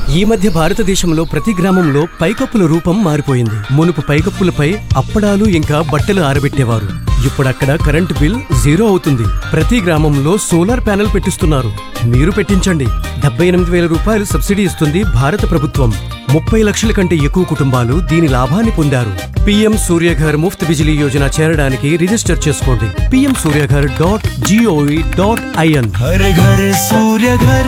ఈ మధ్య భారతదేశంలో ప్రతి గ్రామంలో పైకప్పుల రూపం మారిపోయింది. మునుపు పైకప్పులపై అప్పడాలు ఇంకా బట్టలు ఆరబెట్టేవారు. ఇప్పుడక్కడ కరెంటు బిల్ 0 అవుతుంది. ప్రతి గ్రామంలో సోలార్ ప్యానెల్ పెట్టిస్తున్నారు. మీరు పెట్టించండి. 78,000 రూపాయలు సబ్సిడీ ఇస్తుంది భారత ప్రభుత్వం. 30 లక్షల కంటే ఎక్కువ కుటుంబాలు దీని లాభాన్ని పొందారు. పీఎం సూర్యఘర్ ముఫ్త్ బిజిలీ యోజన చేరడానికి రిజిస్టర్ చేసుకోండి. pmsuryaghar.gov.in. हर घर सूर्य घर.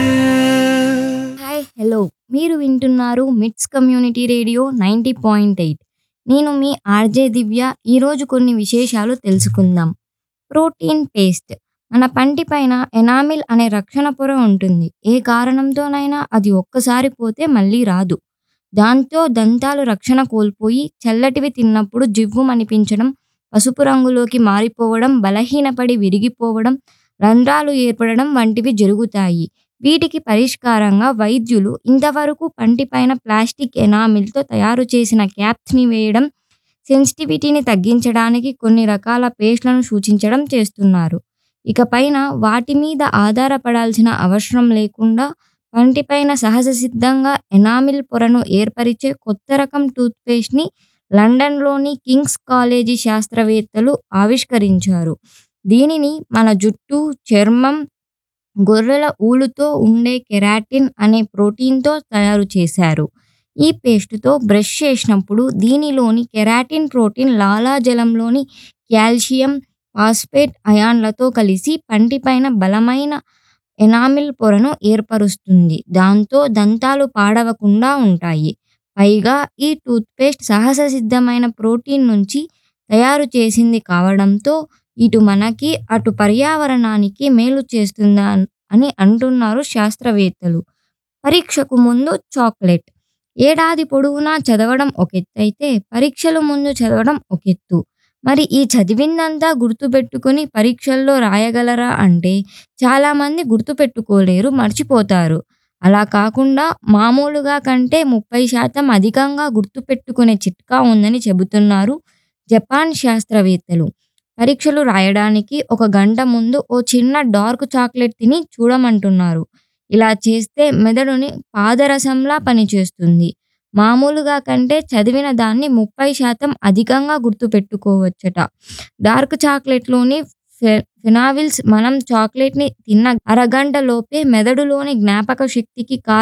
హాయ్ హలో మీరు వింటున్నారు మిట్స్ కమ్యూనిటీ రేడియో 90.8. నేను మీ ఆర్జే దివ్య. ఈరోజు కొన్ని విశేషాలు తెలుసుకుందాం. Protein paste. మన పంటి పైన ఎనామిల్ అనే రక్షణ పొర ఉంటుంది. ఏ కారణంతోనైనా అది ఒక్కసారి పోతే మళ్ళీ రాదు. దాంతో దంతాలు రక్షణ కోల్పోయి చల్లటివి తిన్నప్పుడు జివ్వుమనిపించడం, పసుపు రంగులోకి మారిపోవడం, బలహీనపడి విరిగిపోవడం, రంధ్రాలు ఏర్పడడం వంటివి జరుగుతాయి. వీటికి పరిష్కారంగా వైద్యులు ఇంతవరకు పంటిపైన ప్లాస్టిక్ ఎనామిల్తో తయారు చేసిన క్యాప్స్ని వేయడం, సెన్సిటివిటీని తగ్గించడానికి కొన్ని రకాల పేస్ట్లను సూచించడం చేస్తున్నారు. ఇకపైన వాటి మీద ఆధారపడాల్సిన అవసరం లేకుండా పంటిపైన సహజ సిద్ధంగా ఎనామిల్ పొరను ఏర్పరిచే కొత్త రకం టూత్పేస్ట్ని లండన్లోని కింగ్స్ కాలేజీ శాస్త్రవేత్తలు ఆవిష్కరించారు. దీనిని మన జుట్టు, చర్మం, గొర్రెల ఊలుతో ఉండే కెరాటిన్ అనే ప్రోటీన్తో తయారు చేశారు. ఈ పేస్టుతో బ్రష్ చేసినప్పుడు దీనిలోని కెరాటిన్ ప్రోటీన్ లాలాజలంలోని కాల్షియం, ఫాస్ఫేట్ అయాన్లతో కలిసి పంటిపైన బలమైన ఎనామిల్ పొరను ఏర్పరుస్తుంది. దాంతో దంతాలు పాడవకుండా ఉంటాయి. పైగా ఈ టూత్పేస్ట్ సహజ సిద్ధమైన ప్రోటీన్ నుంచి తయారు చేసింది కావడంతో ఇటు మనకి అటు పర్యావరణానికి మేలు చేస్తుందా అని అంటున్నారు శాస్త్రవేత్తలు. పరీక్షకు ముందు చాక్లెట్. ఏడాది పొడవునా చదవడం ఒకెత్తైతే పరీక్షల ముందు చదవడం ఒకెత్తు. మరి ఈ చదివిందంతా గుర్తుపెట్టుకుని పరీక్షల్లో రాయగలరా అంటే చాలామంది గుర్తుపెట్టుకోలేరు, మర్చిపోతారు. అలా కాకుండా మామూలుగా కంటే 30% అధికంగా గుర్తుపెట్టుకునే చిట్కా ఉందని చెబుతున్నారు జపాన్ శాస్త్రవేత్తలు. పరీక్షలు రాయడానికి 1 గంట ముందు ఓ చిన్న డార్క్ చాక్లెట్ తిని చూడమంటున్నారు. ఇలా చేస్తే మెదడుని పాదరసంలా పనిచేస్తుంది. మామూలుగా కంటే చదివిన దాన్ని 30% అధికంగా గుర్తుపెట్టుకోవచ్చట. డార్క్ చాక్లెట్లోని ఫెనావిల్స్ మనం చాక్లెట్ని తిన్న అరగంట లోపే మెదడులోని జ్ఞాపక శక్తికి